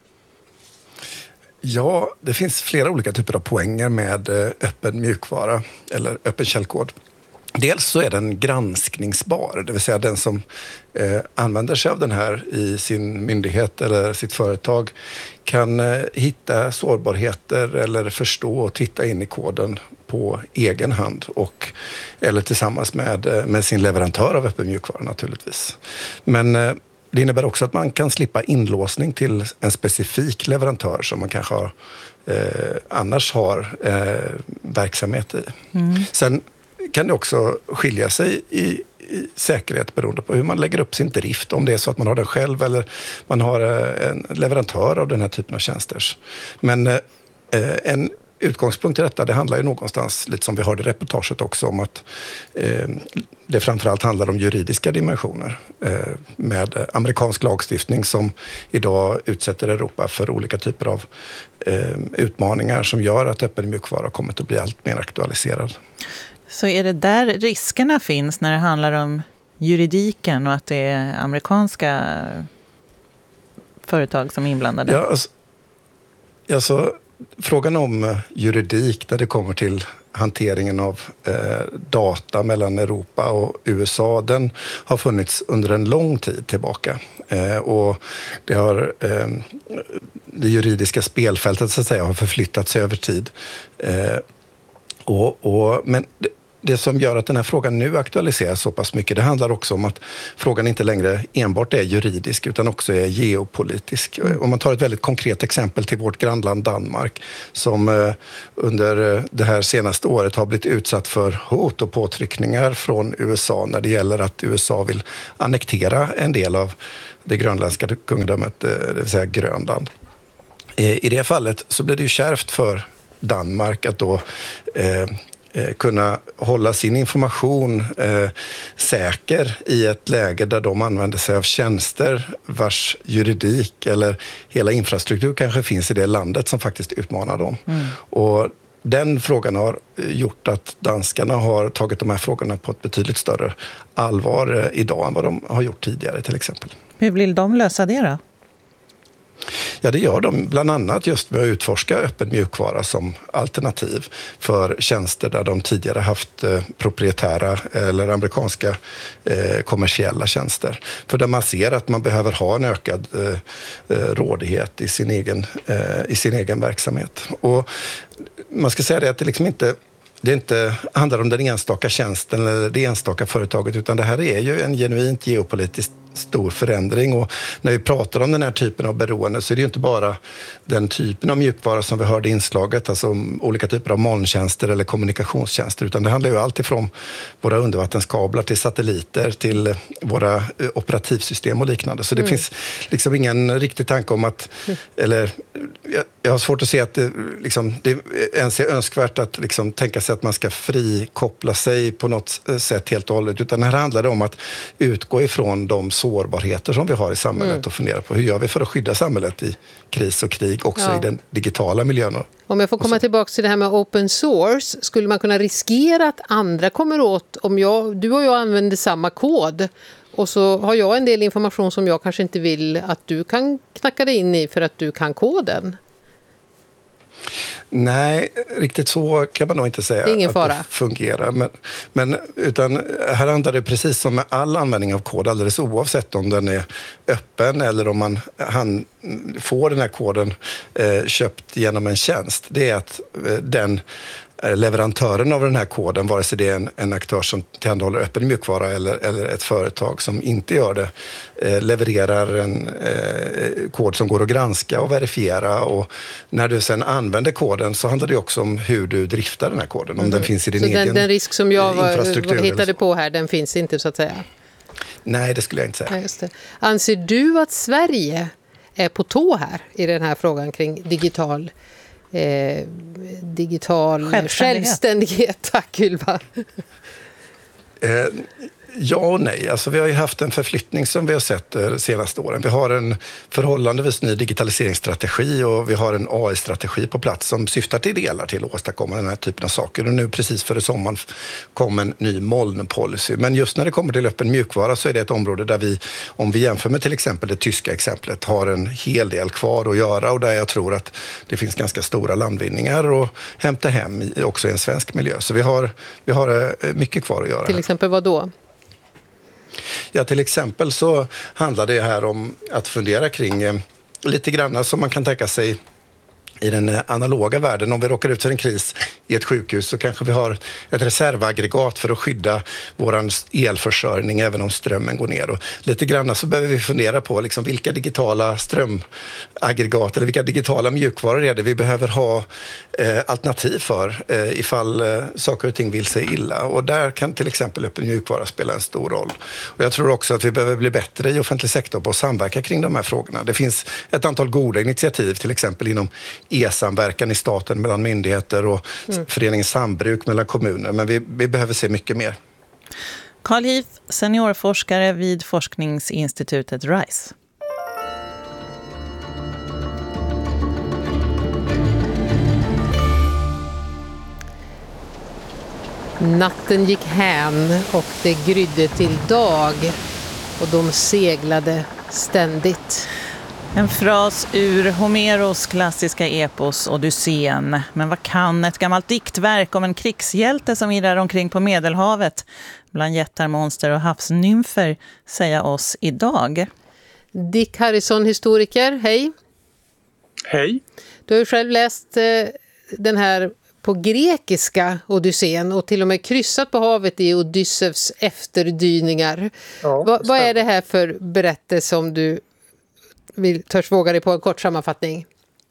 Ja, det finns flera olika typer av poänger med öppen mjukvara eller öppen källkod. Dels så är den granskningsbar, det vill säga den som eh, använder sig av den här i sin myndighet eller sitt företag kan eh, hitta sårbarheter eller förstå och titta in i koden på egen hand och, eller tillsammans med, med sin leverantör av öppen mjukvara naturligtvis. Men eh, det innebär också att man kan slippa inlåsning till en specifik leverantör som man kanske har, eh, annars har eh, verksamhet i. Mm. Sen kan det också skilja sig i, i säkerhet beroende på hur man lägger upp sin drift. Om det är så att man har den själv eller man har en leverantör av den här typen av tjänster. Men eh, en utgångspunkt i detta, det handlar ju någonstans, lite som vi hörde i reportaget också, om att eh, det framförallt handlar om juridiska dimensioner eh, med amerikansk lagstiftning som idag utsätter Europa för olika typer av eh, utmaningar som gör att öppen mjukvara kommit att bli allt mer aktualiserad. Så är det där riskerna finns när det handlar om juridiken och att det är amerikanska företag som är inblandade? Ja, alltså, alltså, frågan om juridik när det kommer till hanteringen av eh, data mellan Europa och U S A, den har funnits under en lång tid tillbaka. Eh, och det, har, eh, det juridiska spelfältet så att säga har förflyttats över tid. Eh, och, och, men det, det som gör att den här frågan nu aktualiseras så pass mycket, det handlar också om att frågan inte längre enbart är juridisk utan också är geopolitisk. Mm. Om man tar ett väldigt konkret exempel till vårt grannland Danmark som eh, under det här senaste året har blivit utsatt för hot och påtryckningar från U S A när det gäller att U S A vill annektera en del av det grönländska kungadömet, eh, det vill säga Grönland. Eh, I det fallet så blir det ju kärvt för Danmark att då eh, kunna hålla sin information eh, säker i ett läge där de använder sig av tjänster vars juridik eller hela infrastruktur kanske finns i det landet som faktiskt utmanar dem. Mm. Och den frågan har gjort att danskarna har tagit de här frågorna på ett betydligt större allvar eh, idag än vad de har gjort tidigare till exempel. Hur vill de lösa det då? Ja, det gör de bland annat just med att utforska öppen mjukvara som alternativ för tjänster där de tidigare haft eh, proprietära eller amerikanska eh, kommersiella tjänster. För där man ser att man behöver ha en ökad eh, rådighet i sin egen, eh, i sin egen verksamhet. Och man ska säga det att det liksom inte Det inte handlar om den enstaka tjänsten eller det enstaka företaget utan det här är ju en genuint geopolitisk stor förändring och när vi pratar om den här typen av beroende så är det ju inte bara den typen av mjukvara som vi hörde i inslaget, alltså olika typer av molntjänster eller kommunikationstjänster utan det handlar ju allt ifrån våra undervattenskablar till satelliter till våra operativsystem och liknande. Så det mm. finns liksom ingen riktig tanke om att, eller jag, jag har svårt att se att det, liksom, det ens är önskvärt att liksom, tänka sig att man ska frikoppla sig på något sätt helt och hållet utan här handlar det om att utgå ifrån de sårbarheter som vi har i samhället mm. och fundera på hur gör vi för att skydda samhället i kris och krig också ja. i den digitala miljön. Om jag får komma tillbaka till det här med open source, skulle man kunna riskera att andra kommer åt om jag, du och jag använder samma kod och så har jag en del information som jag kanske inte vill att du kan knacka dig in i för att du kan koden? Nej, riktigt så kan man nog inte säga ingen att fara. det fungerar. Men, men utan här handlar det precis som med all användning av kod, alldeles oavsett om den är öppen eller om man han, får den här koden eh, köpt genom en tjänst. Det är att eh, den leverantören av den här koden, vare sig det är en, en aktör som tillhandahåller öppen mjukvara eller, eller ett företag som inte gör det, eh, levererar en eh, kod som går att granska och verifiera och när du sen använder koden så handlar det också om hur du driftar den här koden, om mm. den finns i din så egen den, den risk som jag var, hittade på här, den finns inte så att säga? Nej, det skulle jag inte säga. Ja, just det. Anser du att Sverige är på tå här i den här frågan kring digital Eh, digital självständighet. självständighet. Tack Ylva. Eh, Ja och nej. Alltså, vi har ju haft en förflyttning som vi har sett de senaste åren. Vi har en förhållandevis ny digitaliseringsstrategi och vi har en A I-strategi på plats som syftar till delar till att åstadkomma den här typen av saker. Och nu precis före sommaren kom en ny molnpolicy. Men just när det kommer till öppen mjukvara så är det ett område där vi, om vi jämför med till exempel det tyska exemplet, har en hel del kvar att göra och där jag tror att det finns ganska stora landvinningar att hämta hem i, också i en svensk miljö. Så vi har, vi har mycket kvar att göra. Till exempel vad då? Ja, till exempel så handlar det här om att fundera kring eh, lite grann som man kan tänka sig i den analoga världen. Om vi råkar ut för en kris i ett sjukhus så kanske vi har ett reservaggregat för att skydda vår elförsörjning även om strömmen går ner. Och lite grann så behöver vi fundera på liksom vilka digitala strömaggregat eller vilka digitala mjukvaror är det vi behöver ha eh, alternativ för eh, ifall eh, saker och ting vill sig illa. Och där kan till exempel öppen mjukvara spela en stor roll. Och jag tror också att vi behöver bli bättre i offentlig sektor på att samverka kring de här frågorna. Det finns ett antal goda initiativ till exempel inom e-samverkan i staten mellan myndigheter och mm. föreningens sambruk mellan kommuner. Men vi, vi behöver se mycket mer. Carl Heath, seniorforskare vid forskningsinstitutet RISE. Natten gick hem och det grydde till dag och de seglade ständigt. En fras ur Homeros klassiska epos Odysseen. Men vad kan ett gammalt diktverk om en krigshjälte som irrar omkring på Medelhavet bland jättar, monster och havsnymfer säga oss idag? Dick Harrison, historiker, hej. Hej. Du har ju själv läst eh, den här på grekiska Odysseen och till och med kryssat på havet i Odysseus efterdyningar. Ja, Va, vad är det här för berättelse som du vill törs våga dig på en kort sammanfattning?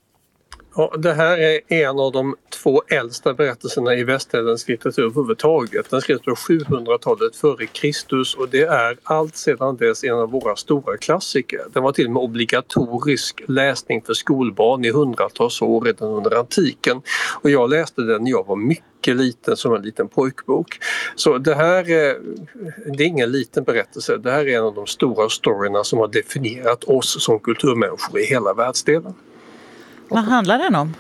Ja, det här är en av de två äldsta berättelserna i västerländsk litteratur överhuvudtaget. Den skrevs på sjuhundratalet före Kristus och det är allt sedan dess en av våra stora klassiker. Den var till och med obligatorisk läsning för skolbarn i hundratals år redan under antiken. Och jag läste den när jag var mycket liten som en liten pojkbok. Så det här är, det är ingen liten berättelse. Det här är en av de stora storyna som har definierat oss som kulturmänniskor i hela världsdelen. Vad handlar den om?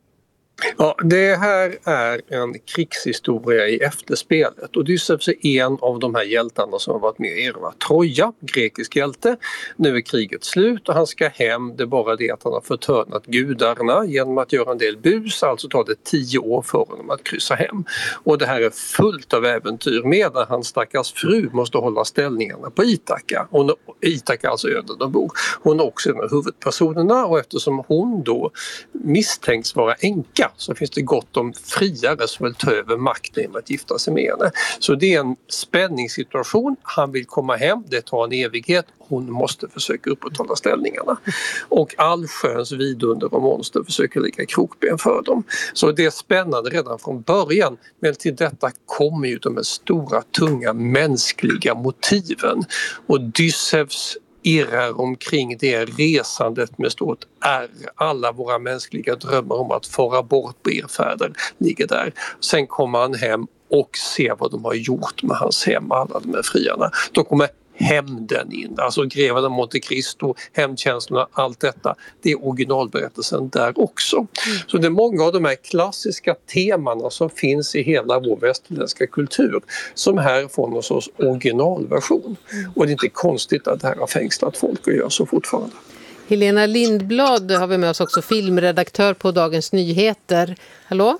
Ja, det här är en krigshistoria i efterspelet. Odysseus är en av de här hjältarna som har varit med i erövra Troja, grekisk hjälte. Nu är kriget slut och han ska hem. Det är bara det att han har förtörnat gudarna genom att göra en del bus. Alltså tar det tio år för honom att kryssa hem. Och det här är fullt av äventyr medan hans stackars fru måste hålla ställningarna på Ithaka. Hon, Ithaka alltså ön där de bor. Hon är också en av huvudpersonerna och eftersom hon då misstänks vara änka så finns det gott om friare som vill ta över makten genom att gifta sig med henne. Så det är en spänningssituation. Han vill komma hem, det tar en evighet. Hon måste försöka upprätthålla ställningarna. Och allsköns vidunder och monster försöker lägga krokben för dem. Så det är spännande redan från början. Men till detta kommer ju de stora, tunga, mänskliga motiven. Och Odysseus irrar omkring det resandet med stort R. Alla våra mänskliga drömmar om att fara bort på erfärder ligger där. Sen kommer han hem och ser vad de har gjort med hans hem, alla de här friarna. Då kommer hämnden in, alltså greven av Monte Cristo, hämndkänslorna, allt detta. Det är originalberättelsen där också. Mm. Så det är många av de här klassiska temana som finns i hela vår västerländska kultur som här får någon sorts originalversion. Mm. Och det är inte konstigt att det här har fängslat folk och gör så fortfarande. Helena Lindblad har vi med oss också, filmredaktör på Dagens Nyheter. Hallå?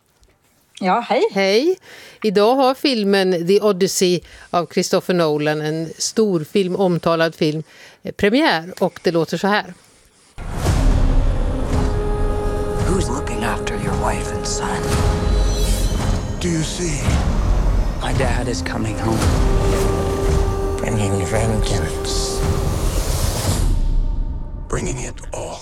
Ja, hej. Hej. Idag har filmen The Odyssey av Christopher Nolan, en stor film, omtalad film, premiär och det låter så här. Who's looking after your wife and son? Do you see? My dad is coming home. Bringing vengeance. Bringing it all.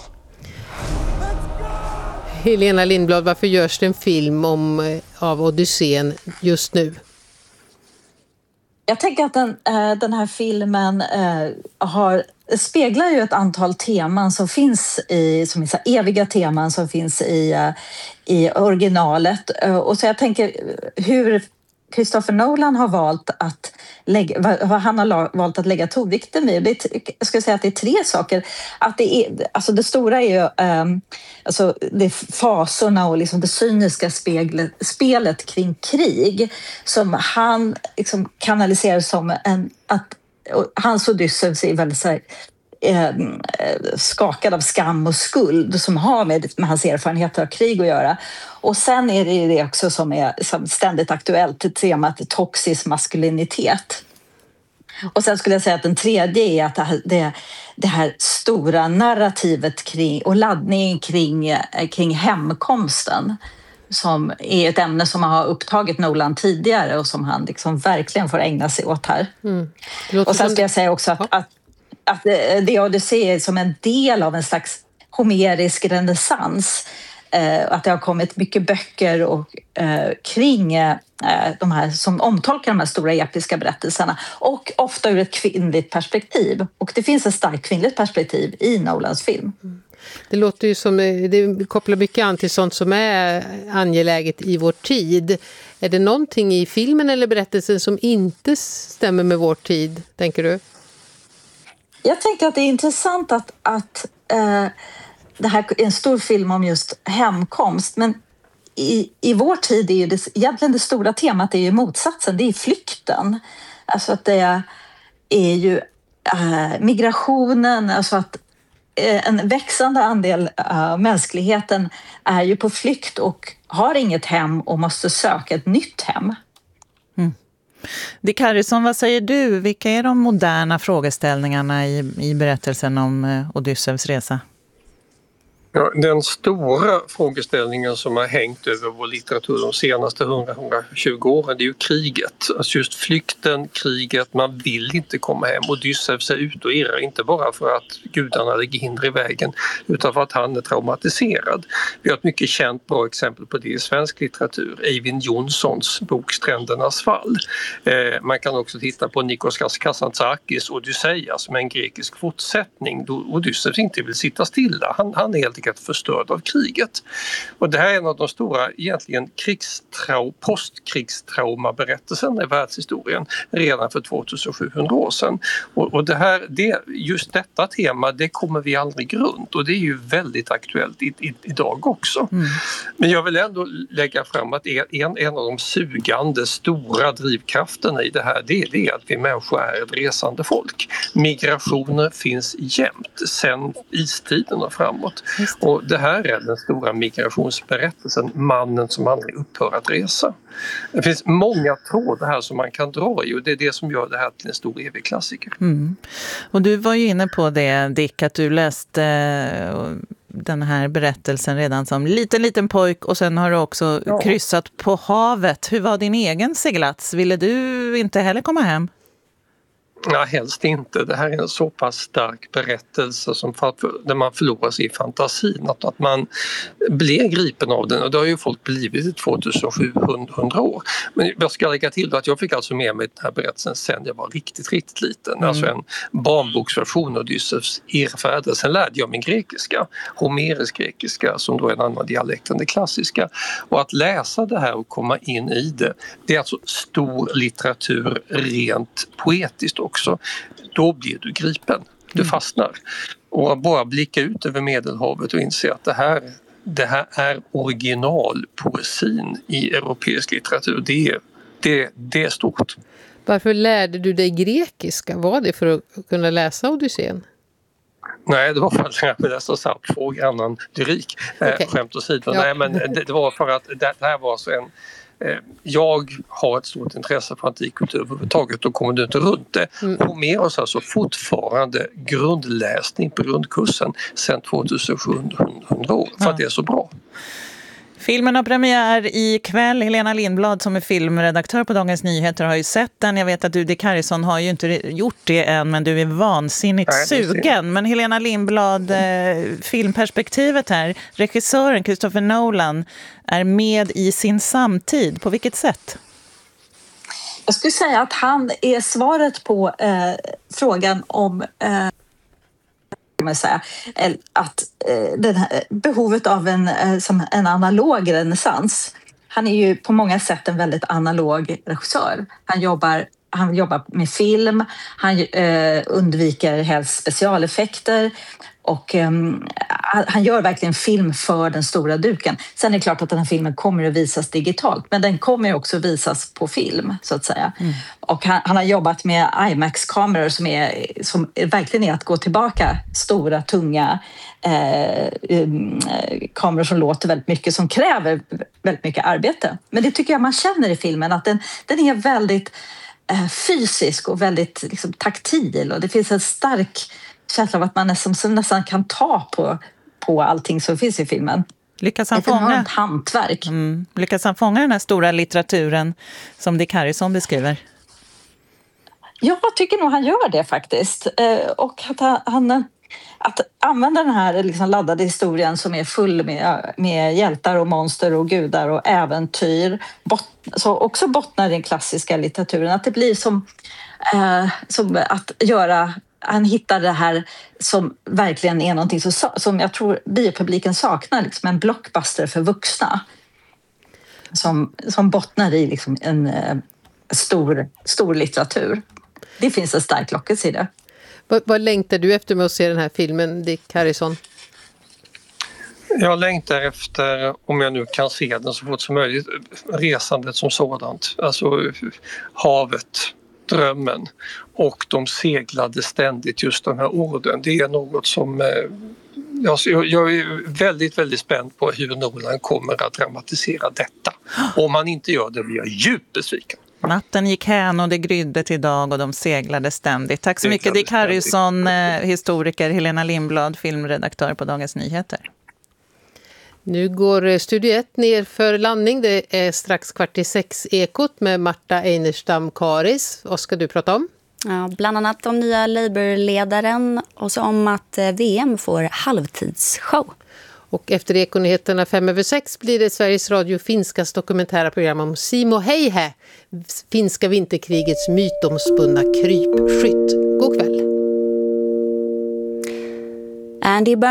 Helena Lindblad, varför görs det en film om, av Odysseen just nu? Jag tänker att den, den här filmen har, speglar ju ett antal teman som finns i, som är så eviga teman som finns i, i originalet. Och så jag tänker, hur Christopher Nolan har valt att lägga, vad han har valt att lägga tonvikten vid. Det är, jag skulle säga att det är tre saker. Att det, är, alltså det stora är ju um, alltså det fasorna och liksom det cyniska speglet, spelet kring krig som han liksom kanaliserar som en... Att, hans Odysseus är väldigt så här, eh, skakad av skam och skuld som har med, med hans erfarenheter av krig att göra. Och sen är det ju det också som är som ständigt aktuellt, temat toxisk maskulinitet. Och sen skulle jag säga att den tredje är att det här, det, det här stora narrativet kring, och laddningen kring, kring hemkomsten som är ett ämne som har upptagit Nolan tidigare och som han liksom verkligen får ägna sig åt här. Mm. Och sen skulle jag säga också att, att, att det Odyssey är som en del av en slags homerisk renässans. Eh, att det har kommit mycket böcker och, eh, kring eh, de här som omtolkar de här stora episka berättelserna och ofta ur ett kvinnligt perspektiv. Och det finns ett starkt kvinnligt perspektiv i Nolans film. Mm. Det låter ju som, det kopplar mycket an till sånt som är angeläget i vår tid. Är det någonting i filmen eller berättelsen som inte stämmer med vår tid, tänker du? Jag tänker att det är intressant att, att eh, det här är en stor film om just hemkomst, men i, i vår tid är ju det, egentligen det stora temat är ju motsatsen, det är flykten. Alltså att det är ju eh, migrationen, alltså att en växande andel av mänskligheten är ju på flykt och har inget hem och måste söka ett nytt hem. Mm. Dick Harrison, vad säger du? Vilka är de moderna frågeställningarna i, i berättelsen om Odysseus resa? Ja, den stora frågeställningen som har hängt över vår litteratur de senaste hundra till hundratjugo åren, det är ju kriget. Alltså just flykten, kriget, man vill inte komma hem. Odysseus är ute och irrar, inte bara för att gudarna lägger hinder i vägen utan för att han är traumatiserad. Vi har ett mycket känt bra exempel på det i svensk litteratur, Eivind Jonssons bok Strändernas fall. Eh, man kan också titta på Nikos Kazantzakis Odysseia som är en grekisk fortsättning då Odysseus inte vill sitta stilla. Han, han är helt förstörd av kriget. Och det här är en av de stora egentligen krigstrau, postkrigstraumaberättelserna i världshistorien redan för tvåtusensjuhundra år sedan. Och, och det här, det, just detta tema, det kommer vi aldrig runt och det är ju väldigt aktuellt i, i, idag också. Mm. Men jag vill ändå lägga fram att en, en av de sugande stora drivkrafterna i det här, det, det är att vi människor är ett resande folk. Migrationer finns jämt sedan istiden och framåt. Och det här är den stora migrationsberättelsen, mannen som aldrig upphör att resa. Det finns många trådar här som man kan dra i och det är det som gör det här till en stor evig klassiker. Mm. Och du var ju inne på det, Dick, att du läste den här berättelsen redan som liten, liten pojk och sen har du också ja. kryssat på havet. Hur var din egen seglats? Ville du inte heller komma hem? Ja, helst inte. Det här är en så pass stark berättelse som för, där man förlorar sig i fantasin. Att, att man blir gripen av den och det har ju folk blivit i tvåtusensjuhundra år. Men jag ska lägga till då att jag fick alltså med mig den här berättelsen sen jag var riktigt, riktigt liten. Mm. Alltså en barnboksversion av Odysseus erfärder. Sen lärde jag min grekiska, homerisk grekiska som då är en annan dialekt än det klassiska. Och att läsa det här och komma in i det, det är alltså stor litteratur rent poetiskt också. Också, då blir du gripen, du fastnar och bara blicka ut över Medelhavet och inse att det här, det här är originalpoesin i europeisk litteratur, det är, det, det är stort. Varför lärde du dig grekiska? Var det för att kunna läsa Odysseen? Nej, det var för att jag läste Sappho och annan lyrik, okay. eh, skämt åsido. Ja. Nej, men det, det var för att det, det här var så en jag har ett stort intresse för antikkultur överhuvudtaget och kommer du inte runt det. Mm. Homeros alltså fortfarande grundläsning på grundkursen sedan tvåtusensjuhundra år för ja. att det är så bra. Filmen har premiär ikväll. Helena Lindblad som är filmredaktör på Dagens Nyheter har ju sett den. Jag vet att du, Dick Harrison, har ju inte gjort det än, men du är vansinnigt Nej, sugen. Men Helena Lindblad, eh, filmperspektivet här, regissören Christopher Nolan är med i sin samtid. På vilket sätt? Jag skulle säga att han är svaret på eh, frågan om... Eh, Säga, att eh, den här, behovet av en, eh, som en analog renässans. han är ju på många sätt en väldigt analog regissör. Han jobbar, han jobbar med film, han eh, undviker helst specialeffekter och eh, han gör verkligen film för den stora duken. Sen är det klart att den här filmen kommer att visas digitalt, men den kommer också visas på film så att säga. Mm. Och han, han har jobbat med IMAX-kameror som, är, som är, verkligen är att gå tillbaka. Stora, tunga eh, um, kameror som låter väldigt mycket, som kräver väldigt mycket arbete. Men det tycker jag man känner i filmen, att den, den är väldigt eh, fysisk och väldigt liksom, taktil. Och det finns en stark känsla av att man nästan, som nästan kan ta på, på allting som finns i filmen. Lyckas han Ett fånga enormt hantverk. Mm. Lyckas han fånga den här stora litteraturen som Dick Harrison beskriver? Jag tycker nog han gör det faktiskt. Eh, och att han, han att använda den här liksom laddade historien som är full med, med hjältar och monster och gudar och äventyr, bot, så också bottnar i den klassiska litteraturen. Att det blir som, eh, som att göra... Han hittar det här som verkligen är någonting som, som jag tror biopubliken saknar, liksom en blockbuster för vuxna. Som, som bottnar i liksom en eh, stor, stor litteratur. Det finns en stark lockelse i det. Vad, vad längtar du efter med att se den här filmen, Dick Harrison? Jag längtar efter, om jag nu kan se den så fort som möjligt, resandet som sådant. Alltså havet, drömmen, och de seglade ständigt just de här orden. Det är något som eh, jag, jag är väldigt, väldigt spänd på hur Nolan kommer att dramatisera detta. Om han inte gör det blir jag djupt besviken. Natten gick hän och det grydde till dag och de seglade ständigt. Tack så mycket Dick Harrison, eh, historiker, Helena Lindblad, filmredaktör på Dagens Nyheter. Nu går Studio ett ner för landning. Det är strax kvart i sex Ekot med Marta Einerstam Karis. Vad ska du prata om? Ja, bland annat om nya Labour-ledaren och så om att V M får halvtidsshow. Och efter Ekonyheterna fem över sex blir det Sveriges Radio finskas dokumentära program om Simo Heihe, finska vinterkrigets mytomspunna krypskytt. God kväll. Andy Bur-